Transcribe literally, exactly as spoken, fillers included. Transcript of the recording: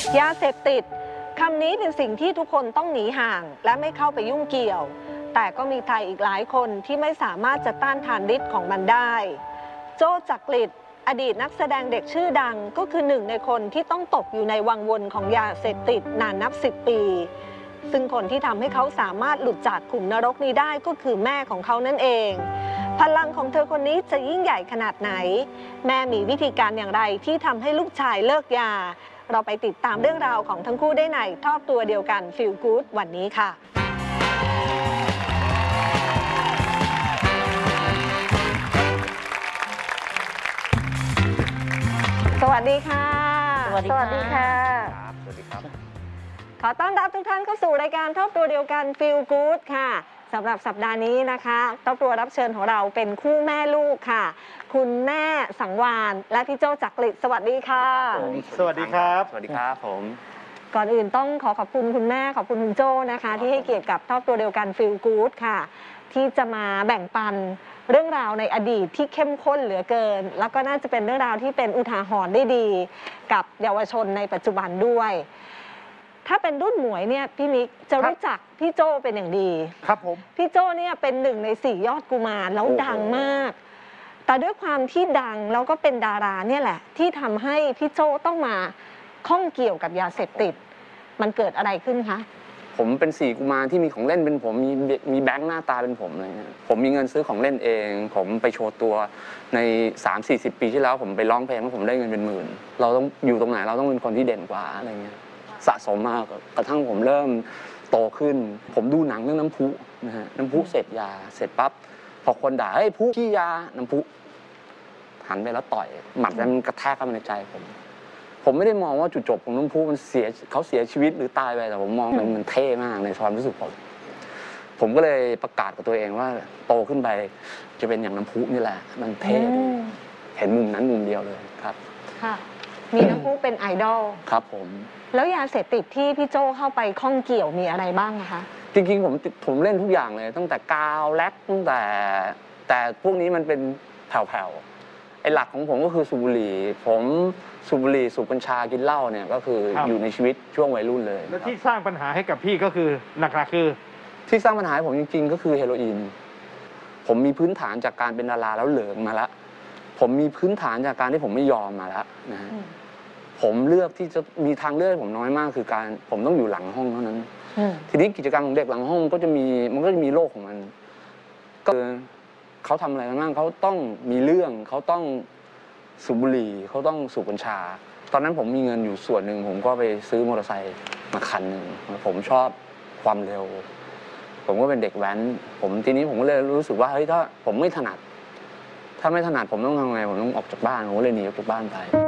ยาเสพติดคำนี้เป็นสิ่งที่ทุกคนต้องหนีห่างและไม่เข้าไปยุ่งเกี่ยวแต่ก็มีใครอีกหลายคนที่ไม่สามารถจะต้านทานฤทธิ์ของมันได้โจ้จักริดอดีตนักแสดงเด็กชื่อดังก็คือหนึ่งในคนที่ต้องตกอยู่ในวังวนของยาเสพติดนานนับสิบปีซึ่งคนที่ทำให้เขาสามารถหลุดจากขุมนรกนี้ได้ก็คือแม่ของเขานั่นเองพลังของเธอคนนี้จะยิ่งใหญ่ขนาดไหนแม่มีวิธีการอย่างไรที่ทำให้ลูกชายเลิกยาเราไปติดตามเรื่องราวของทั้งคู่ได้ในครอบครัวเดียวกัน Feel Good วันนี้ค่ะสวัสดีค่ะสวัสดีค่ะสวัสดีครับขอต้อนรับทุกท่านเข้าสู่รายการครอบครัวเดียวกัน Feel Good ค่ะสำหรับสัปดาห์นี้นะคะครอบครัวรับเชิญของเราเป็นคู่แม่ลูกค่ะคุณแม่สังวาลและพี่โจ้จักริดสวัสดีค่ะสวัสดีครับสวัสดีครับผมก่อนอื่นต้องขอขอบคุณคุณแม่ขอบคุณคุณโจ้นะคะที่ให้เกียรติกับครอบครัวเดียวกัน Feel Good ค่ะที่จะมาแบ่งปันเรื่องราวในอดีตที่เข้มข้นเหลือเกินแล้วก็น่าจะเป็นเรื่องราวที่เป็นอุทาหรณ์ได้ดีกับเยาวชนในปัจจุบันด้วยถ้าเป็นรุ่นหมวยเนี่ยพี่มิกจะรู้จักพี่โจ้เป็นอย่างดีครับผมพี่โจ้เนี่ยเป็นหนึ่งในสี่ยอดกุมารแล้วดังมากแต่ด้วยความที่ดังแล้วก็เป็นดาราเนี่ยแหละที่ทำให้พี่โจ้ต้องมาข้องเกี่ยวกับยาเสพติดมันเกิดอะไรขึ้นคะผมเป็นสี่กุมารที่มีของเล่นเป็นผมมีมีแบงค์หน้าตาเป็นผมอะไรเงี้ยผมมีเงินซื้อของเล่นเองผมไปโชว์ตัวใน สามสี่สิบ ปีที่แล้วผมไปร้องเพลงแล้วผมได้เงินเป็นหมื่นเราต้องอยู่ตรงไหนเราต้องเป็นคนที่เด่นกว่าอะไรเงี้ยสะสมมากกระทั่งผมเริ่มโตขึ้นผมดูหนังเรื่องน้ำพุนะฮะน้ำพุเสร็จยาเสร็จปั๊บพอคนด่าเฮ้ยพุขี้ยาน้ำพุหันไปแล้วต่อยหมัดนั้นกระแทกเข้ามาในใจผมผมไม่ได้มองว่าจุดจบของน้ำพุมันเสียเขาเสียชีวิตหรือตายไปแต่ผมมองมันมันเท่มากในความรู้สึกผมผมก็เลยประกาศกับตัวเองว่าโตขึ้นไปจะเป็นอย่างน้ำพุนี่แหละมันเท่ดีเห็นมุมนั้นมุมเดียวเลยครับค่ะมีน้ำพุเป็นไอดอลครับผมแล้วยาเสพติดที่พี่โจ้เข้าไปข้องเกี่ยวมีอะไรบ้างคะจริงๆผมผมเล่นทุกอย่างเลยตั้งแต่กาวแล็กตั้งแต่แต่พวกนี้มันเป็นแผ่วๆไอ้หลักของผมก็คือสูบบุหรี่ผมสูบบุหรี่สูบกัญชากินเหล้าเนี่ยก็คืออยู่ในชีวิตช่วงวัยรุ่นเลยแล้วที่สร้างปัญหาให้กับพี่ก็คือหลักๆคือที่สร้างปัญหาให้ผมจริงๆก็คือเฮโรอีนผมมีพื้นฐานจากการเป็นดาราแล้วเหลิงมาแล้วผมมีพื้นฐานจากการที่ผมไม่ยอมมาแล้วนะฮะผมเลือกที่จะมีทางเลือกผมน้อยมากคือการผมต้องอยู่หลังห้องเท่านั้นทีนี้กิจกรรมของเด็กหลังห้องก็จะมีมันก็จะมีโลกของมันก็เขาทำอะไรกันบ้างเขาต้องมีเรื่องเขาต้องสูบบุหรี่เขาต้องสูบกัญชาตอนนั้นผมมีเงินอยู่ส่วนหนึ่งผมก็ไปซื้อมอเตอร์ไซค์มาคันหนึ่งผมชอบความเร็วผมก็เป็นเด็กแว้นผมทีนี้ผมก็เลยรู้สึกว่าเฮ้ยถ้าผมไม่ถนัดถ้าไม่ถนัดผมต้องทำไงผมต้องออกจากบ้านผมก็เลยหนีออกจากบ้านไป